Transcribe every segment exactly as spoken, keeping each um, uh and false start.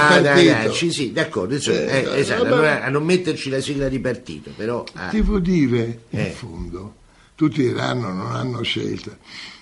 partito. dai, sì, sì, d'accordo, insomma, Eh, eh, esatto, vabbè. allora, a non metterci la sigla di partito, però... ah, Devo dire, in Eh. fondo, tutti diranno non hanno scelta.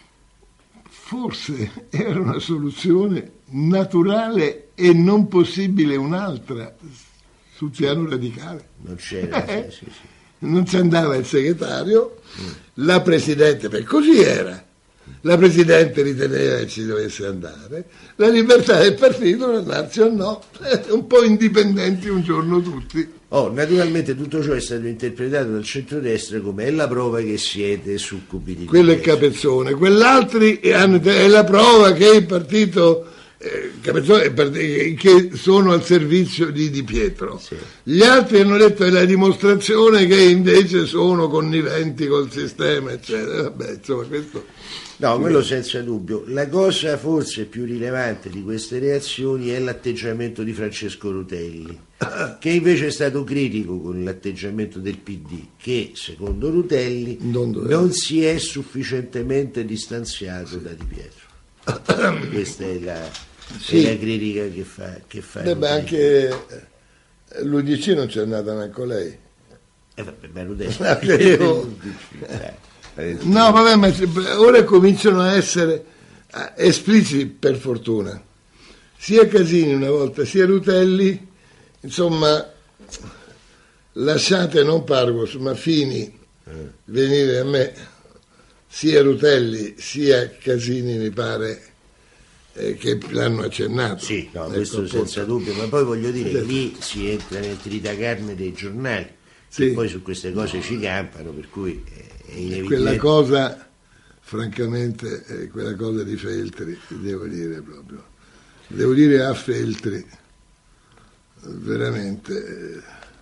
Forse era una soluzione naturale e non possibile un'altra sul piano radicale. non c'era, Eh. sì, sì, sì. Non ci andava il segretario, la Presidente, perché così era, la Presidente riteneva che ci dovesse andare, la libertà del partito non andarci o no, eh, un po' indipendenti un giorno tutti. Oh, naturalmente tutto ciò è stato interpretato dal centrodestra come è la prova che siete succubi di Quello è Chiesa. Capezzone, quell'altri hanno- è la prova che il partito, eh, Capezzone, è il partito che sono al servizio di Di Pietro. Sì. Gli altri hanno detto è la dimostrazione che invece sono conniventi col sistema, eccetera. Vabbè, insomma, questo... No, quello senza dubbio. La cosa forse più rilevante di queste reazioni è l'atteggiamento di Francesco Rutelli, che invece è stato critico con l'atteggiamento del P D, che secondo Rutelli Non doveva. non si è sufficientemente distanziato da Di Pietro. Questa è la, Sì. è la critica che fa, che fa Beh, ma Rutelli. anche eh, l'U D C non c'è andata neanche lei. Eh, vabbè, ma Rutelli... Ah, credo. Eh, No, vabbè, ma ora cominciano a essere eh, espliciti, per fortuna. Sia Casini una volta, sia Rutelli, insomma, lasciate non Pargos, ma Fini venire a me, sia Rutelli sia Casini mi pare eh, che l'hanno accennato. Sì, no, Ecco, questo appunto. senza dubbio, ma poi voglio dire, Certo. lì si entra nel tritacarne dei giornali, Sì. che poi su queste cose ci campano, per cui è è inevitabile. Quella cosa, francamente, eh, quella cosa di Feltri, devo dire proprio, devo dire a Feltri, veramente eh,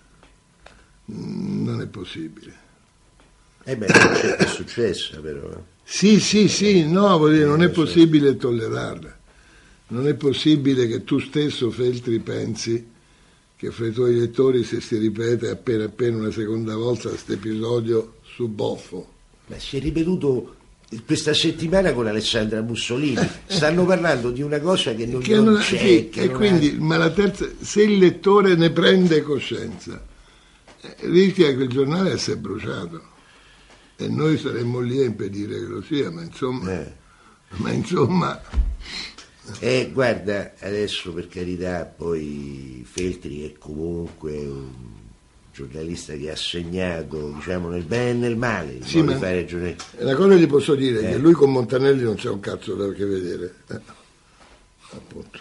non è possibile. Eh beh, non c'è, è successa però. eh. Sì, sì, sì, no, voglio dire, non è possibile tollerarla. Non è possibile che tu stesso, Feltri, pensi che fra i tuoi lettori se si ripete appena appena una seconda volta questo episodio su Boffo. Ma si è ripetuto questa settimana con Alessandra Mussolini. Stanno parlando di una cosa che non, Che non non- c'è. sì, che e non quindi, ha- ma la terza, se il lettore ne prende coscienza, eh, rischia che il giornale si è bruciato e noi saremmo lì a impedire che lo sia, ma insomma, Eh. ma insomma, Eh, guarda, adesso per carità, poi Feltri è comunque un giornalista che ha segnato, diciamo, nel bene e nel male, il Sì, modo ma- di fare giornalismo. una cosa gli posso dire, Eh. che lui con Montanelli non c'è un cazzo da che vedere. Eh, appunto.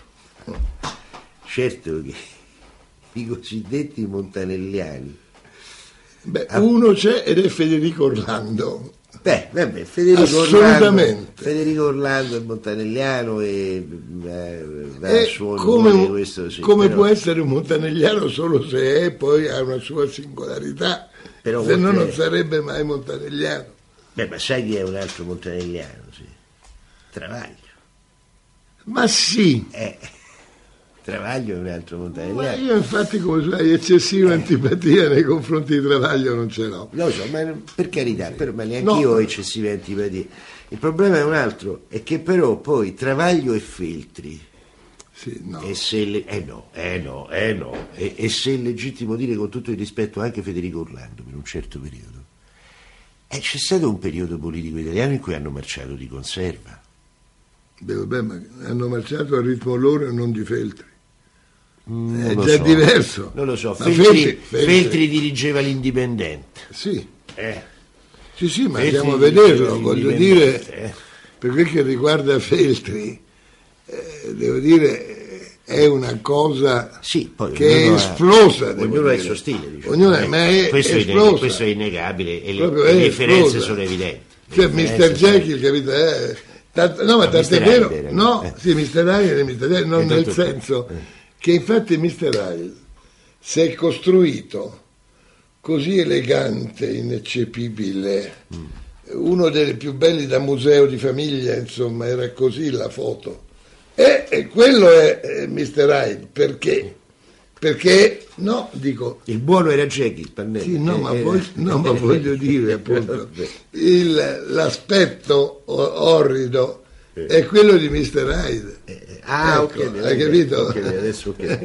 Certo che i cosiddetti montanelliani. Beh, Ah. uno c'è ed è Federico Orlando. Beh, vabbè, Federico Assolutamente. Orlando, Federico Orlando è montanelliano e eh, va E al suo come, onore, questo sì, come però- può essere un montanelliano solo se è, poi ha una sua singolarità, Però se no oltre- non sarebbe mai montanelliano. Beh, ma sai chi è un altro montanelliano? Sì. Travaglio. Ma sì, Eh, Travaglio è un altro ma montanelliano. io infatti come sai eccessiva antipatia nei confronti di Travaglio non ce l'ho. Lo so, ma per carità, però, ma neanche No. io ho eccessive antipatie. Il problema è un altro, è che però poi Travaglio e Feltri, Sì, no. e se le- eh no, eh no, eh no, e, e se è legittimo dire con tutto il rispetto anche Federico Orlando per un certo periodo, eh, c'è stato un periodo politico italiano in cui hanno marciato di conserva. Beh, vabbè, ma hanno marciato a ritmo loro e non di Feltri. Mm, È non lo già so. diverso. Non lo so, Ma Feltri, Feltri- Feltri- Feltri dirigeva l'Indipendente. Sì, Eh. sì, sì, ma Feltri andiamo a dirigeva vederlo, voglio dire, l'Indipendente, eh. per quel che riguarda Feltri, eh, devo dire, è una cosa Sì, poi che è ognuno ha- esplosa. devo ognuno ha il dire. suo stile, diciamo. Ognuno è, Eh, ma è questo, è inne- esplosa. questo è innegabile e le, Proprio le è differenze esplosa. sono evidenti. Le Cioè, differenze mister sono- Jekyll, capito? Eh, tant- no, ma No, tant'è mister vero, Hyde era- no, eh. sì, mister Hyde e mister Jekyll, non E nel tutto- senso eh. che infatti mister Hyde si è costruito così elegante, ineccepibile, Mm. uno dei più belli da museo di famiglia, insomma, era così la foto. E, e quello è, è mister Hyde, perché? Perché, no, dico, Il buono era Jekyll, Pannelli. sì, no, Eh, ma, eh, voglio, no, ma voglio dire appunto Vabbè. il- l'aspetto o- orrido è quello di mister Hyde. Eh, ah, Ecco, ok, hai capito? ok, adesso ok.